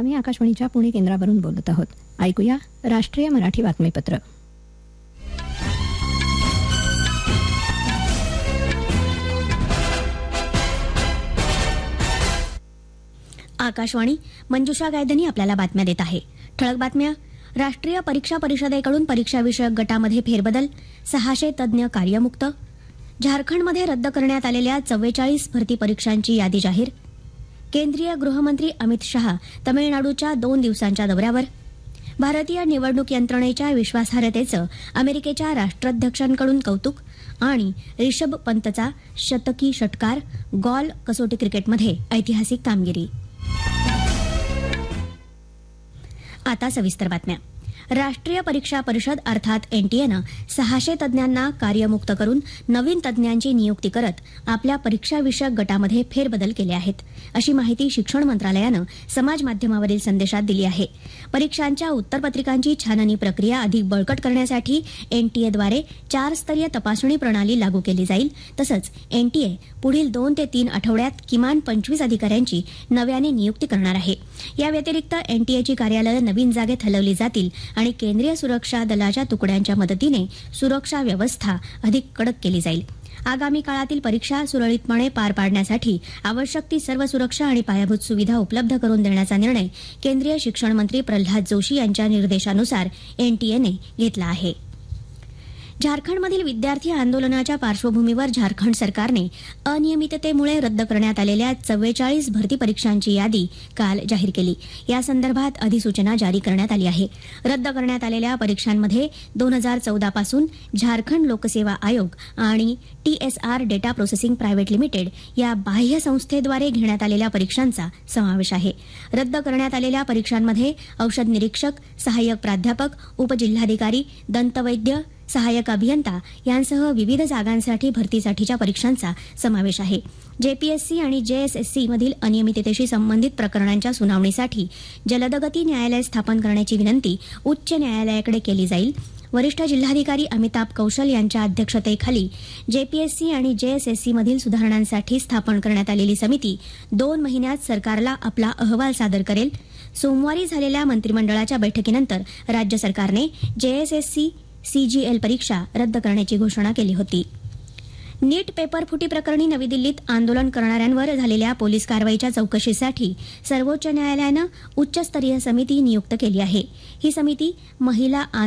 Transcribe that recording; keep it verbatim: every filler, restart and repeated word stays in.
आम्ही आकाशवाणीच्या पुणे केंद्रावरून बोलत आहोत. ऐकूया राष्ट्रीय मराठी बातमीपत्र. आकाशवाणी. मंजुषा गायधनी आपल्याला बातम्या देत आहे. ठळक बातम्या. राष्ट्रीय परीक्षा परिषदेकडून परीक्षा विषयक गटामध्ये फेरबदल, सहाशे तज्ज्ञ कार्यमुक्त. झारखंडमध्ये रद्द करण्यात आलेल्या चव्वेचाळीस भरती परीक्षांची यादी जाहीर. केंद्रीय गृहमंत्री अमित शहा तमिळनाडूच्या दोन दिवसांच्या दौऱ्यावर. भारतीय निवडणूक यंत्रणेच्या विश्वासार्हतेचं अमेरिकेच्या राष्ट्राध्यक्षांकडून कौतुक. आणि रिषभ पंतचा शतकी षटकार. गॉल कसोटी क्रिकेटमध्ये ऐतिहासिक कामगिरी. आता सविस्तर बातम्या. राष्ट्रीय परीक्षा परिषद अर्थात एनटीएनं सहाशे तज्ज्ञांना कार्यमुक्त करून नवीन तज्ज्ञांची नियुक्ती करत आपल्या परीक्षाविषयक गटामध्ये फेरबदल केले आहेत, अशी माहिती शिक्षण मंत्रालयानं समाज माध्यमावरील संदेशात दिली आहे. परीक्षांच्या उत्तरपत्रिकांची छाननी प्रक्रिया अधिक बळकट करण्यासाठी एनटीएद्वारे चार स्तरीय तपासणी प्रणाली लागू केली जाईल. तसंच एनटीए पुढील दोन ते तीन आठवड्यात किमान पंचवीस अधिकाऱ्यांची नव्याने नियुक्ती करणार आहे. या व्यतिरिक्त एनटीएची कार्यालयं नवीन जागेत हलवली जातील आणि केंद्रीय सुरक्षा दलाच्या तुकड्यांच्या मदतीने सुरक्षा व्यवस्था अधिक कडक केली जाईल. आगामी काळातील परीक्षा सुरळीतपणे पार पाडण्यासाठी आवश्यक ती सर्व सुरक्षा आणि पायाभूत सुविधा उपलब्ध करून देण्याचा निर्णय केंद्रीय शिक्षण मंत्री प्रल्हाद जोशी यांच्या निर्देशानुसार एनटीएने घेतला आहे. झारखंडमधील विद्यार्थी आंदोलनाच्या पार्श्वभूमीवर झारखंड सरकारने अनियमिततेमुळे रद्द करण्यात आलेल्या चव्वेचाळीस भरती परीक्षांची यादी काल जाहीर केली. यासंदर्भात अधिसूचना जारी करण्यात आली आहे. रद्द करण्यात आलेल्या परीक्षांमध्ये दोन हजार चौदा पासून झारखंड लोकसेवा आयोग आणि TSR data processing private limited या बाह्य संस्थेद्वारे घेण्यात आलेल्या परीक्षांचा समावेश आहे. रद्द करण्यात आलेल्या परीक्षांमध्ये औषध निरीक्षक, सहाय्यक प्राध्यापक, उपजिल्हाधिकारी, दंतवैद्य, सहाय्यक अभियंता यांसह विविध जागांसाठी भरतीसाठीच्या परीक्षांचा समावेश आहे. जेपीएससी आणि जेएसएससी मधील अनियमिततेशी संबंधित प्रकरणांच्या सुनावणीसाठी जलदगती न्यायालय स्थापन करण्याची विनंती उच्च न्यायालयाकडे केली जाईल. वरिष्ठ जिल्हाधिकारी अमिताभ कौशल यांच्या अध्यक्षतेखाली जेपीएससी आणि जेएसएससी मधील सुधारणांसाठी स्थापन करण्यात आलेली समिती दोन महिन्यात सरकारला आपला अहवाल सादर करेल. सोमवारी झालेल्या मंत्रिमंडळाच्या बैठकीनंतर राज्य सरकारने जेएसएससी सीजीएल परीक्षा रद्द करण्याची घोषणा केली होती. नीट पेपर फुटी प्रकरणी नवी दिल्लीत आंदोलन करणाऱ्यांवर झालेल्या पोलीस कारवाईच्या चौकशीसाठी सर्वोच्च न्यायालयानं उच्चस्तरीय समिती नियुक्त केली आहे. ही समिती महिला